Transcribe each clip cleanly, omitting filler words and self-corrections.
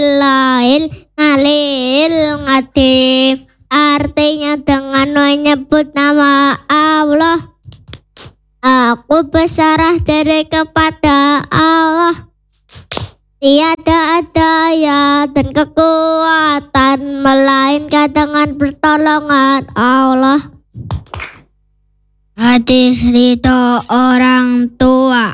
Bismillahil Ngalil Ngadim. Artinya dengan menyebut nama Allah, aku berserah diri kepada Allah. Tiada daya dan kekuatan melainkan dengan pertolongan Allah. Hadis ridho orang tua.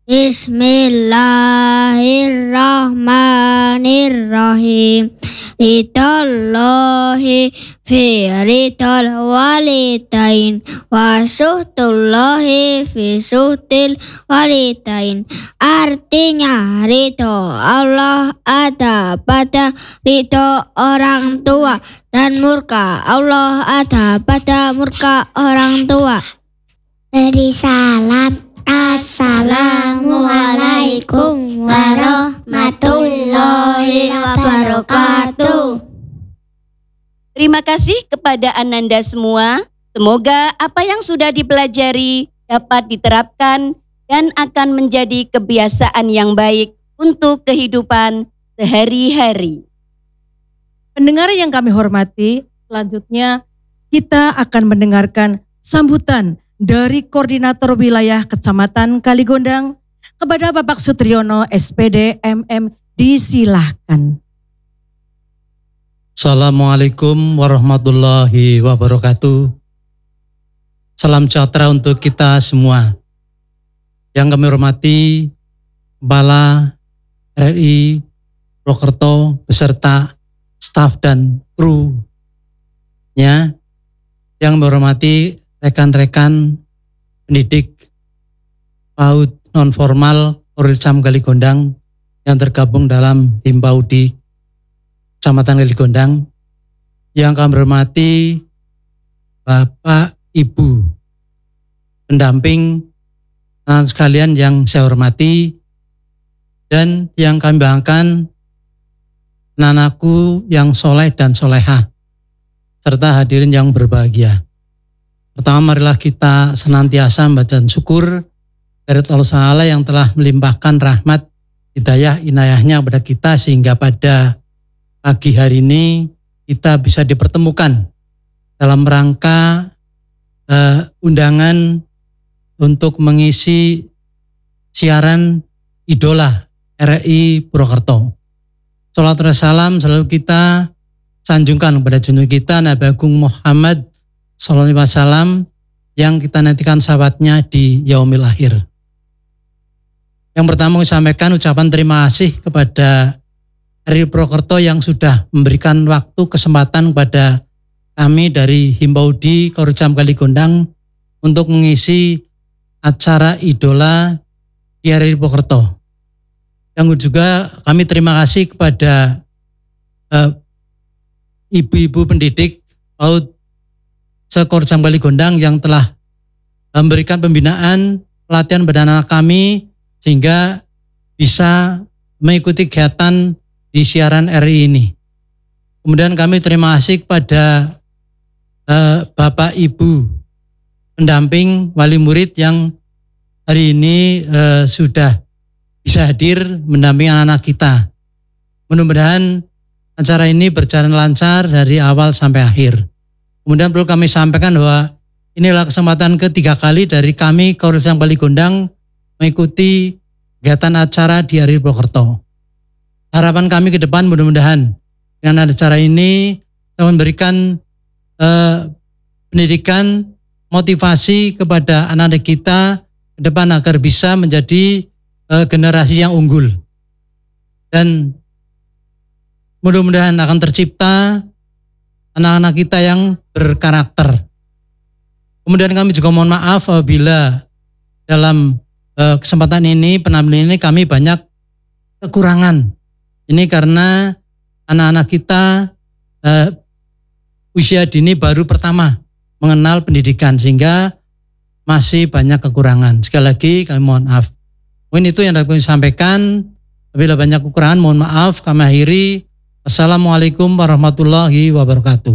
Bismillahirrahmanirrahim. Ridallahi fi ridal walidain wa suhtullahi fi suhtil walidain. Artinya ridho Allah ada pada ridho orang tua dan murka Allah ada pada murka orang tua. Beri salam. Assalamualaikum warahmatullahi wabarakatuh. Terima kasih kepada Ananda semua. Semoga apa yang sudah dipelajari dapat diterapkan dan akan menjadi kebiasaan yang baik untuk kehidupan sehari-hari. Pendengar yang kami hormati, selanjutnya kita akan mendengarkan sambutan dari Koordinator Wilayah Kecamatan Kaligondang kepada Bapak Sutriyono SPD MM, disilahkan. Assalamualaikum warahmatullahi wabarakatuh. Salam sejahtera untuk kita semua. Yang kami hormati Kepala RRI Purwokerto beserta staf dan krunya, yang kami hormati rekan-rekan pendidik PAUD non-formal Korilcam Kaligondang yang tergabung dalam Himpaudi Kecamatan Kaligondang, yang kami hormati Bapak Ibu pendamping anak sekalian yang saya hormati, dan yang kami banggakan anakku yang soleh dan solehah serta hadirin yang berbahagia. Pertama, marilah kita senantiasa membaca syukur kepada Allah Ta'ala yang telah melimpahkan rahmat, hidayah, inayahnya kepada kita sehingga pada pagi hari ini kita bisa dipertemukan dalam rangka undangan untuk mengisi siaran idola RRI Purwokerto. Salat dan salam selalu kita sanjungkan kepada junjungan kita Nabi Agung Muhammad Sallallahu Alaihi Wasallam yang kita nantikan sahabatnya di yaumil akhir. Yang pertama, saya sampaikan ucapan terima kasih kepada RRI Purwokerto yang sudah memberikan waktu kesempatan kepada kami dari Himpaudi Korilcam Kaligondang untuk mengisi acara idola di RRI Purwokerto. Yang juga kami terima kasih kepada ibu-ibu pendidik PAUD Korilcam Kaligondang yang telah memberikan pembinaan pelatihan pada anak kami sehingga bisa mengikuti kegiatan di siaran RRI ini. Kemudian kami terima kasih kepada Bapak Ibu pendamping wali murid yang hari ini sudah bisa hadir mendampingi anak-anak kita. Mudah-mudahan acara ini berjalan lancar dari awal sampai akhir. Kemudian perlu kami sampaikan bahwa inilah kesempatan ketiga kali dari kami Korilcam Kaligondang mengikuti kegiatan acara di RRI Purwokerto. Harapan kami ke depan mudah-mudahan dengan acara ini memberikan pendidikan, motivasi kepada anak-anak kita ke depan agar bisa menjadi generasi yang unggul. Dan mudah-mudahan akan tercipta anak-anak kita yang berkarakter. Kemudian kami juga mohon maaf apabila dalam kesempatan ini, penampilan ini kami banyak kekurangan. Ini karena anak-anak kita usia dini baru pertama mengenal pendidikan sehingga masih banyak kekurangan. Sekali lagi kami mohon maaf. Mungkin itu yang dapat kami sampaikan. Apabila banyak kekurangan mohon maaf. Kami akhiri. Assalamualaikum warahmatullahi wabarakatuh.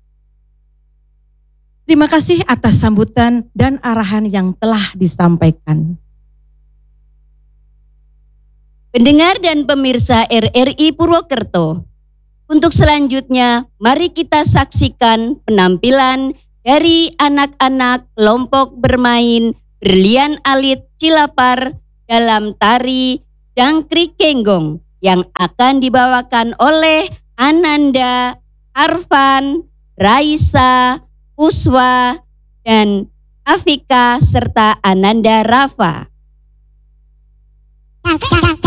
Terima kasih atas sambutan dan arahan yang telah disampaikan. Pendengar dan pemirsa RRI Purwokerto, untuk selanjutnya mari kita saksikan penampilan dari anak-anak kelompok bermain Berlian Alit Cilapar dalam tari Jangkrik Kenggong yang akan dibawakan oleh Ananda, Arfan, Raisa, Puswa, dan Afika serta Ananda Rafa.